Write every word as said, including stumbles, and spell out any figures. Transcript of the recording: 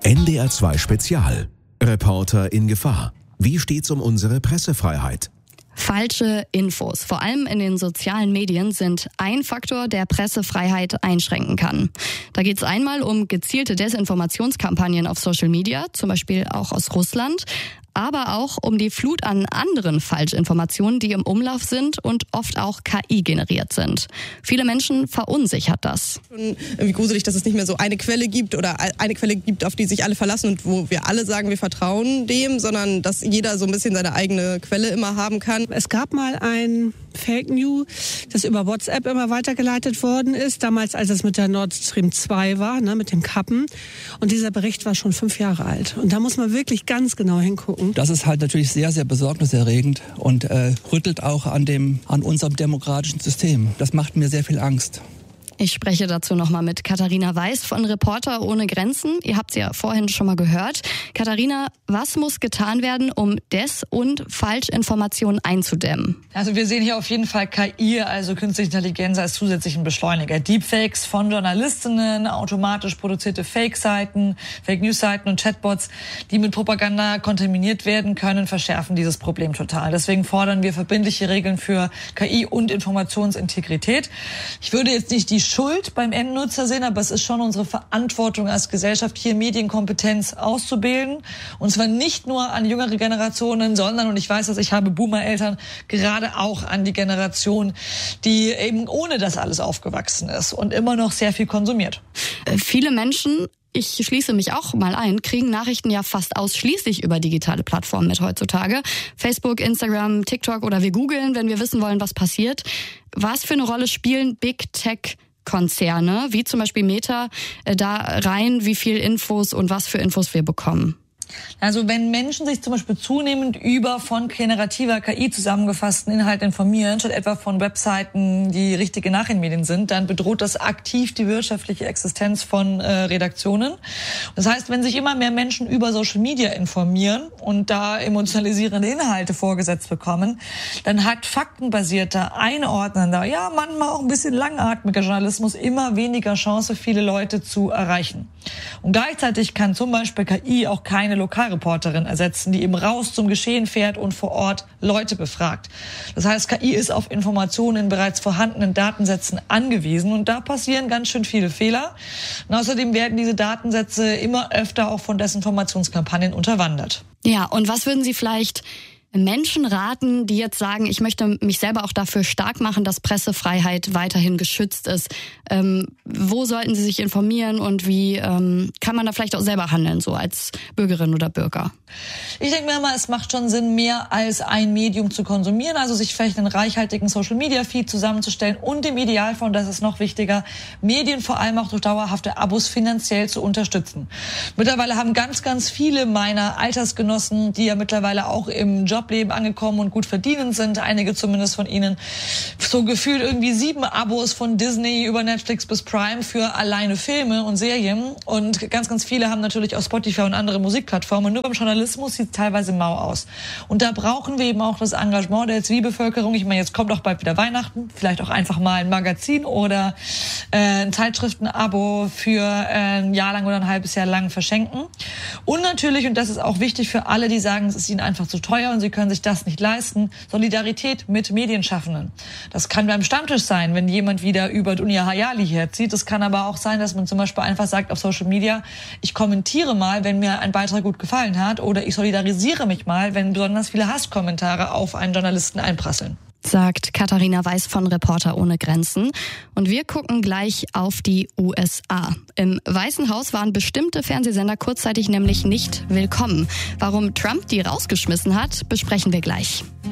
N D R zwei Spezial. Reporter in Gefahr. Wie steht's um unsere Pressefreiheit? Falsche Infos, vor allem in den sozialen Medien, sind ein Faktor, der Pressefreiheit einschränken kann. Da geht es einmal um gezielte Desinformationskampagnen auf Social Media, zum Beispiel auch aus Russland, aber auch um die Flut an anderen Falschinformationen, die im Umlauf sind und oft auch K I generiert sind. Viele Menschen verunsichert das. Irgendwie gruselig, dass es nicht mehr so eine Quelle gibt oder eine Quelle gibt, auf die sich alle verlassen und wo wir alle sagen, wir vertrauen dem, sondern dass jeder so ein bisschen seine eigene Quelle immer haben kann. Es gab mal ein Fake News, das über WhatsApp immer weitergeleitet worden ist, damals als es mit der Nord Stream zwei war, ne, mit dem Kappen. Und dieser Bericht war schon fünf Jahre alt. Und da muss man wirklich ganz genau hingucken. Das ist halt natürlich sehr, sehr besorgniserregend und äh, rüttelt auch an dem, an unserem demokratischen System. Das macht mir sehr viel Angst. Ich spreche dazu nochmal mit Katharina Weiß von Reporter ohne Grenzen. Ihr habt sie ja vorhin schon mal gehört. Katharina, was muss getan werden, um Des- und Falschinformationen einzudämmen? Also wir sehen hier auf jeden Fall K I, also künstliche Intelligenz, als zusätzlichen Beschleuniger. Deepfakes von Journalistinnen, automatisch produzierte Fake-Seiten, Fake-News-Seiten und Chatbots, die mit Propaganda kontaminiert werden können, verschärfen dieses Problem total. Deswegen fordern wir verbindliche Regeln für K I und Informationsintegrität. Ich würde jetzt nicht die Schuld beim Endnutzer sehen, aber es ist schon unsere Verantwortung als Gesellschaft, hier Medienkompetenz auszubilden. Und zwar nicht nur an jüngere Generationen, sondern, und ich weiß, dass ich habe Boomer-Eltern, gerade auch an die Generation, die eben ohne das alles aufgewachsen ist und immer noch sehr viel konsumiert. Viele Menschen, ich schließe mich auch mal ein, kriegen Nachrichten ja fast ausschließlich über digitale Plattformen mit heutzutage. Facebook, Instagram, TikTok oder wir googeln, wenn wir wissen wollen, was passiert. Was für eine Rolle spielen Big Tech Konzerne, wie zum Beispiel Meta, da rein, wie viel Infos und was für Infos wir bekommen? Also wenn Menschen sich zum Beispiel zunehmend über von generativer K I zusammengefassten Inhalt informieren, statt etwa von Webseiten, die richtige Nachrichtenmedien sind, dann bedroht das aktiv die wirtschaftliche Existenz von äh, Redaktionen. Das heißt, wenn sich immer mehr Menschen über Social Media informieren und da emotionalisierende Inhalte vorgesetzt bekommen, dann hat faktenbasierter, einordnender, ja manchmal auch ein bisschen langatmiger Journalismus immer weniger Chance, viele Leute zu erreichen. Und gleichzeitig kann zum Beispiel K I auch keine Lokalreporterin ersetzen, die eben raus zum Geschehen fährt und vor Ort Leute befragt. Das heißt, K I ist auf Informationen in bereits vorhandenen Datensätzen angewiesen und da passieren ganz schön viele Fehler. Und außerdem werden diese Datensätze immer öfter auch von Desinformationskampagnen unterwandert. Ja, und was würden Sie vielleicht Menschen raten, die jetzt sagen, ich möchte mich selber auch dafür stark machen, dass Pressefreiheit weiterhin geschützt ist? Ähm, wo sollten sie sich informieren und wie ähm, kann man da vielleicht auch selber handeln, so als Bürgerin oder Bürger? Ich denke mir immer, es macht schon Sinn, mehr als ein Medium zu konsumieren, also sich vielleicht einen reichhaltigen Social-Media-Feed zusammenzustellen und im Idealfall, und das ist noch wichtiger, Medien vor allem auch durch dauerhafte Abos finanziell zu unterstützen. Mittlerweile haben ganz, ganz viele meiner Altersgenossen, die ja mittlerweile auch im Jobleben angekommen und gut verdienend sind, einige zumindest von ihnen, so gefühlt irgendwie sieben Abos von Disney über Netflix bis Prime für alleine Filme und Serien. Und ganz, ganz viele haben natürlich auch Spotify und andere Musikplattformen. Nur beim Journalismus sieht es teilweise mau aus. Und da brauchen wir eben auch das Engagement der Zivilbevölkerung. Ich meine, jetzt kommt auch bald wieder Weihnachten. Vielleicht auch einfach mal ein Magazin oder äh, ein Zeitschriftenabo für äh, ein Jahr lang oder ein halbes Jahr lang verschenken. Und natürlich, und das ist auch wichtig für alle, die sagen, es ist ihnen einfach zu teuer und sie können sich das nicht leisten, Solidarität mit Medienschaffenden. Das kann beim Stammtisch sein, wenn jemand wieder über Dunja Hayali herzieht. Das kann aber auch sein, dass man zum Beispiel einfach sagt auf Social Media, ich kommentiere mal, wenn mir ein Beitrag gut gefallen hat, oder ich solidarisiere mich mal, wenn besonders viele Hasskommentare auf einen Journalisten einprasseln. Sagt Katharina Weiß von Reporter ohne Grenzen. Und wir gucken gleich auf die U S A. Im Weißen Haus waren bestimmte Fernsehsender kurzzeitig nämlich nicht willkommen. Warum Trump die rausgeschmissen hat, besprechen wir gleich.